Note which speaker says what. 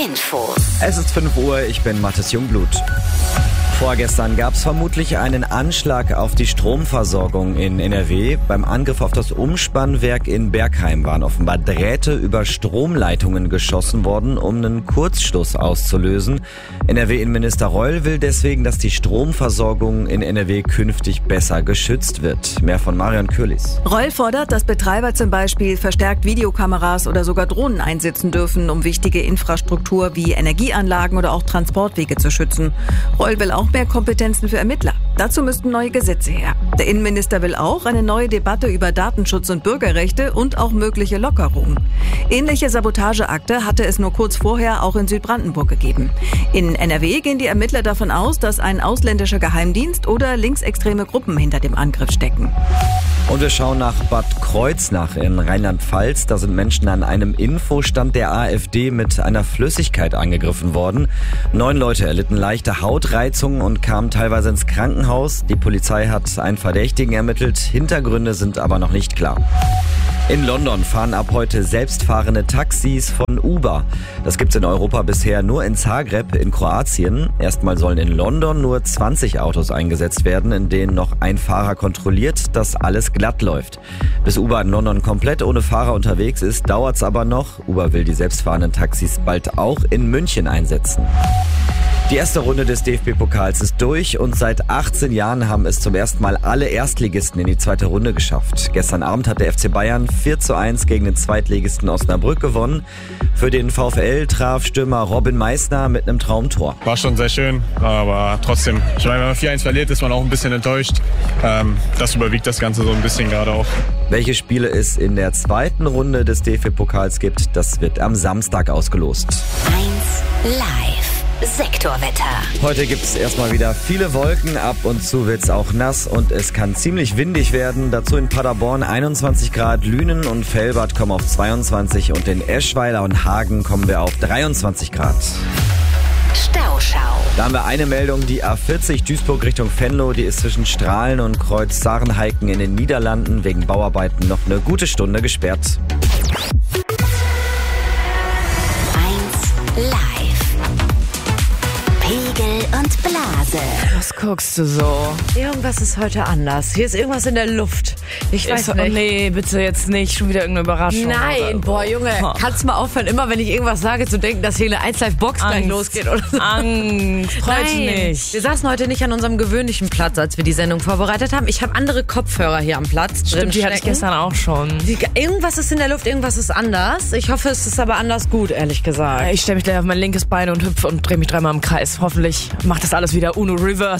Speaker 1: Info.
Speaker 2: Es ist 5 Uhr, ich bin Mathis Jungblut. Vorgestern gab es vermutlich einen Anschlag auf die Stromversorgung in NRW. Beim Angriff auf das Umspannwerk in Bergheim waren offenbar Drähte über Stromleitungen geschossen worden, um einen Kurzschluss auszulösen. NRW-Innenminister Reul will deswegen, dass die Stromversorgung in NRW künftig besser geschützt wird. Mehr von Marion Kürlis.
Speaker 3: Reul fordert, dass Betreiber zum Beispiel verstärkt Videokameras oder sogar Drohnen einsetzen dürfen, um wichtige Infrastruktur wie Energieanlagen oder auch Transportwege zu schützen. Reul will auch mehr Kompetenzen für Ermittler. Dazu müssten neue Gesetze her. Der Innenminister will auch eine neue Debatte über Datenschutz und Bürgerrechte und auch mögliche Lockerungen. Ähnliche Sabotageakte hatte es nur kurz vorher auch in Südbrandenburg gegeben. In NRW gehen die Ermittler davon aus, dass ein ausländischer Geheimdienst oder linksextreme Gruppen hinter dem Angriff stecken.
Speaker 2: Und wir schauen nach Bad Kreuznach in Rheinland-Pfalz. Da sind Menschen an einem Infostand der AfD mit einer Flüssigkeit angegriffen worden. 9 Leute erlitten leichte Hautreizungen und kamen teilweise ins Krankenhaus. Die Polizei hat einen Verdächtigen ermittelt. Hintergründe sind aber noch nicht klar. In London fahren ab heute selbstfahrende Taxis von Uber. Das gibt's in Europa bisher nur in Zagreb in Kroatien. Erstmal sollen in London nur 20 Autos eingesetzt werden, in denen noch ein Fahrer kontrolliert, dass alles glatt läuft. Bis Uber in London komplett ohne Fahrer unterwegs ist, dauert's aber noch. Uber will die selbstfahrenden Taxis bald auch in München einsetzen. Die erste Runde des DFB-Pokals ist durch und seit 18 Jahren haben es zum ersten Mal alle Erstligisten in die zweite Runde geschafft. Gestern Abend hat der FC Bayern 4:1 gegen den Zweitligisten Osnabrück gewonnen. Für den VfL traf Stürmer Robin Meissner mit einem Traumtor.
Speaker 4: War schon sehr schön, aber trotzdem, ich meine, wenn man 4:1 verliert, ist man auch ein bisschen enttäuscht. Das überwiegt das Ganze so ein bisschen gerade auch.
Speaker 2: Welche Spiele es in der zweiten Runde des DFB-Pokals gibt, das wird am Samstag ausgelost.
Speaker 1: 1 Live. Sektorwetter.
Speaker 2: Heute gibt es erstmal wieder viele Wolken, ab und zu wird's auch nass und es kann ziemlich windig werden. Dazu in Paderborn 21 Grad, Lünen und Velbert kommen auf 22 und in Eschweiler und Hagen kommen wir auf 23 Grad.
Speaker 1: Stauschau.
Speaker 2: Da haben wir eine Meldung, die A40 Duisburg Richtung Venlo, die ist zwischen Strahlen und Kreuz Sarenheiken in den Niederlanden wegen Bauarbeiten noch eine gute Stunde gesperrt.
Speaker 1: 1 Live. Pegel und Blase.
Speaker 5: Was guckst du so?
Speaker 6: Irgendwas ist heute anders. Hier ist irgendwas in der Luft. Ich weiß nicht.
Speaker 5: Nee, bitte jetzt nicht. Schon wieder irgendeine Überraschung.
Speaker 6: Nein, boah, Junge, kannst du mal aufhören, immer wenn ich irgendwas sage, zu denken, dass hier eine 1 Live Box gleich losgeht oder so.
Speaker 5: Angst. Heute nicht.
Speaker 6: Wir saßen heute nicht an unserem gewöhnlichen Platz, als wir die Sendung vorbereitet haben. Ich habe andere Kopfhörer hier am Platz.
Speaker 5: Stimmt, die hatte ich gestern auch schon.
Speaker 6: Irgendwas ist in der Luft, irgendwas ist anders. Ich hoffe, es ist aber anders gut, ehrlich gesagt.
Speaker 5: Ich stelle mich gleich auf mein linkes Bein und hüpfe und drehe mich 3-mal im Kreis. Hoffentlich macht das alles wieder Uno Reverse.